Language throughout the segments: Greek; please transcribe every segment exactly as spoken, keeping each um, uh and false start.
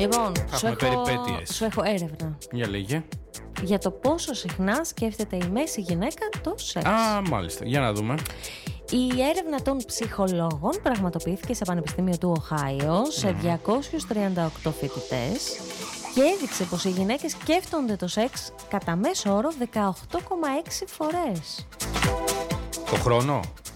Λοιπόν, Θα σου έχουμε έχω, περιπέτειες. σου έχω έρευνα Για λέγε. για το πόσο συχνά σκέφτεται η μέση γυναίκα το σεξ. Α, μάλιστα. Για να δούμε. Η έρευνα των ψυχολόγων πραγματοποιήθηκε σε Πανεπιστήμιο του Οχάιο σε διακόσιους τριάντα οκτώ φοιτητές και έδειξε πως οι γυναίκες σκέφτονται το σεξ κατά μέσο όρο δεκαοκτώ κόμμα έξι φορές. Το χρόνο.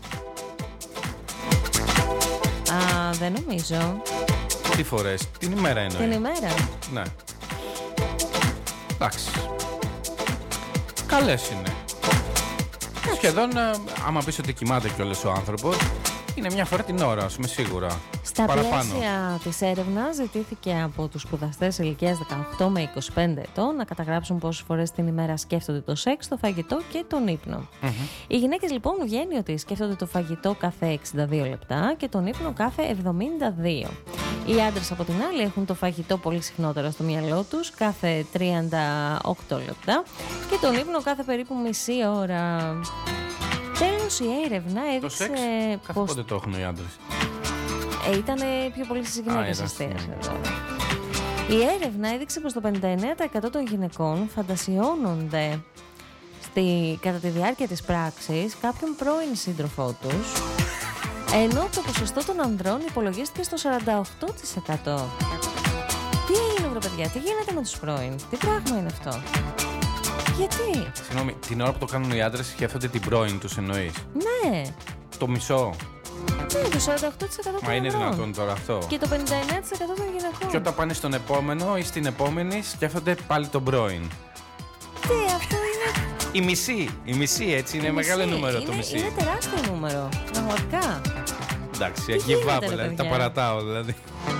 Α, δεν νομίζω. Τι φορές. Την ημέρα εννοεί. Την ημέρα. Ναι. Εντάξει. Καλές είναι. Σχεδόν, ε, άμα πεις ότι κοιμάται κιόλας ο άνθρωπος, είναι μια φορά την ώρα, ας πούμε, σίγουρα. Στα Παραπάνω. πλαίσια της έρευνας ζητήθηκε από τους σπουδαστές ηλικίας δεκαοκτώ με είκοσι πέντε ετών να καταγράψουν πόσες φορές την ημέρα σκέφτονται το σεξ, το φαγητό και τον ύπνο. Mm-hmm. Οι γυναίκες λοιπόν βγαίνει ότι σκέφτονται το φαγητό κάθε εξήντα δύο λεπτά και τον ύπνο κάθε εβδομήντα δύο. Οι άντρες από την άλλη έχουν το φαγητό πολύ συχνότερα στο μυαλό τους, κάθε τριάντα οκτώ λεπτά και τον ύπνο κάθε περίπου μισή ώρα. Τέλος, η έρευνα Το έδειξε σεξ, κάθε πως... πότε το έχουν οι άντρες. Ε, ήταν πιο πολύ στις γυναίκες αστείας. Η έρευνα έδειξε πως το πενήντα εννέα τοις εκατό των γυναικών φαντασιώνονται στη, κατά τη διάρκεια της πράξης κάποιον πρώην σύντροφό τους, ενώ το ποσοστό των ανδρών υπολογίστηκε στο σαράντα οκτώ τοις εκατό. Τι έγινε, βρε παιδιά, τι γίνεται με τους πρώην, τι πράγμα είναι αυτό? Γιατί? Συγγνώμη, την ώρα που το κάνουν οι άντρες σκέφτονται την πρώην τους εννοείς. Ναι. Το μισό. Ναι, το σαράντα οκτώ τοις εκατό των Μα είναι ανδρών. δυνατόν τώρα αυτό? Και το πενήντα εννέα τοις εκατό των γυναικών. Και όταν πάνε στον επόμενο ή στην επόμενη σκέφτονται πάλι τον πρώην. Τι, αυτό είναι... Η μισή, η μισή έτσι, είναι μισή. μεγάλο νούμερο είναι, το μισή. Είναι τεράστιο νούμερο, πραγματικά. Εντάξει, Τι εκεί γίνεται, βάβω, ρε δηλαδή, τα παιδιά? παρατάω δηλαδή.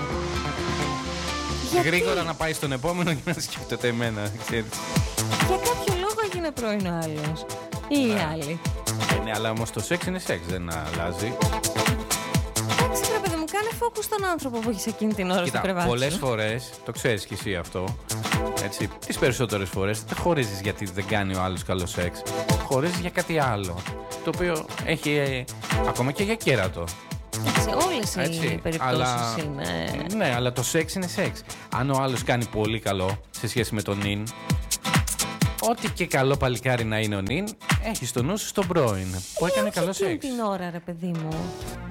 Γιατί? Γρήγορα να πάει στον επόμενο και να σκέφτεται εμένα, ξέρεις. Για κάποιο λόγο έγινε πρώην ο άλλος. Ή οι άλλοι. Ε, ναι, αλλά όμως το σεξ είναι σεξ, δεν αλλάζει. Εντάξει, ρε παιδί μου, κάνε focus στον άνθρωπο που έχεις εκείνη την ώρα στο Κοίτα, κρεβάτι πολλές σου. φορές, το ξέρεις κι εσύ αυτό, έτσι, τις περισσότερες φορές δεν χωρίζεις γιατί δεν κάνει ο άλλος καλό σεξ. Χωρίζεις για κάτι άλλο, το οποίο έχει ε, ακόμα και για κέρατο. Εντάξει, όλες Έτσι, οι περιπτώσεις αλλά- είναι... Ναι, αλλά το σεξ είναι σεξ. Αν ο άλλος κάνει πολύ καλό σε σχέση με τον νυν, ό,τι και καλό παλικάρι να είναι ο νυν, έχει στο νου σου στον πρώην που έκανε καλό Εκείνη σεξ. την ώρα, ρε παιδί μου.